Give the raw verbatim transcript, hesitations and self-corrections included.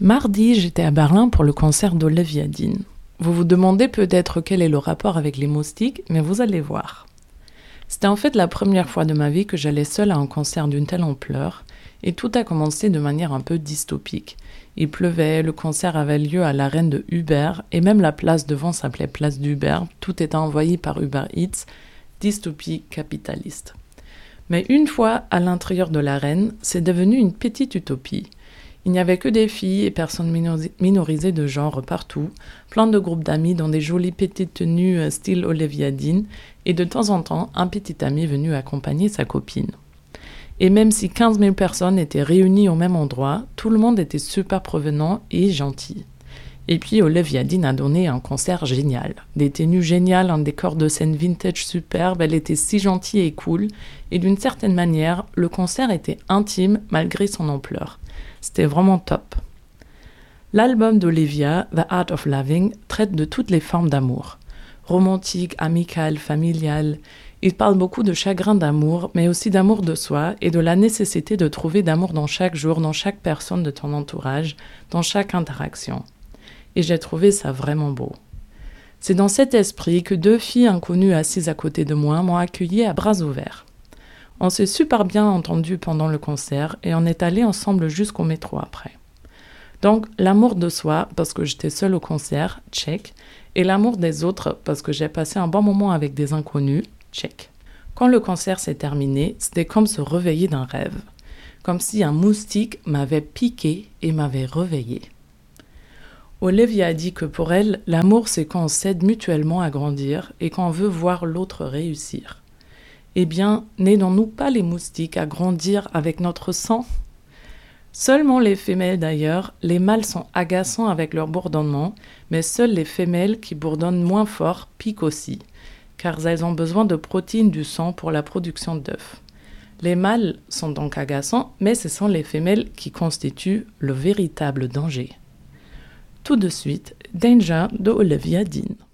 Mardi, j'étais à Berlin pour le concert d'Olivia Dean. Vous vous demandez peut-être quel est le rapport avec les moustiques, mais vous allez voir. C'était en fait la première fois de ma vie que j'allais seule à un concert d'une telle ampleur, et tout a commencé de manière un peu dystopique. Il pleuvait, le concert avait lieu à l'arène de Uber, et même la place devant s'appelait place d'Uber, tout était envahi par Uber Eats, dystopie capitaliste. Mais une fois à l'intérieur de l'arène, c'est devenu une petite utopie. Il n'y avait que des filles et personnes minorisées de genre partout, plein de groupes d'amis dans des jolies petites tenues style Olivia Dean, et de temps en temps, un petit ami venu accompagner sa copine. Et même si quinze mille personnes étaient réunies au même endroit, tout le monde était super provenant et gentil. Et puis Olivia Dean a donné un concert génial. Des tenues géniales, un décor de scène vintage superbe, elle était si gentille et cool, et d'une certaine manière, le concert était intime malgré son ampleur. C'était vraiment top. L'album d'Olivia, The Art of Loving, traite de toutes les formes d'amour. Romantique, amical, familial. Il parle beaucoup de chagrin d'amour, mais aussi d'amour de soi et de la nécessité de trouver d'amour dans chaque jour, dans chaque personne de ton entourage, dans chaque interaction. Et j'ai trouvé ça vraiment beau. C'est dans cet esprit que deux filles inconnues assises à côté de moi m'ont accueilli à bras ouverts. On s'est super bien entendu pendant le concert et on est allés ensemble jusqu'au métro après. Donc, l'amour de soi, parce que j'étais seule au concert, check, et l'amour des autres, parce que j'ai passé un bon moment avec des inconnus, check. Quand le concert s'est terminé, c'était comme se réveiller d'un rêve. Comme si un moustique m'avait piqué et m'avait réveillé. Olivia a dit que pour elle, l'amour c'est quand on s'aide mutuellement à grandir et quand on veut voir l'autre réussir. Eh bien, n'aidons-nous pas les moustiques à grandir avec notre sang ? Seulement les femelles d'ailleurs, les mâles sont agaçants avec leur bourdonnement, mais seules les femelles qui bourdonnent moins fort piquent aussi, car elles ont besoin de protéines du sang pour la production d'œufs. Les mâles sont donc agaçants, mais ce sont les femelles qui constituent le véritable danger. Tout de suite, Danger de Olivia Dean.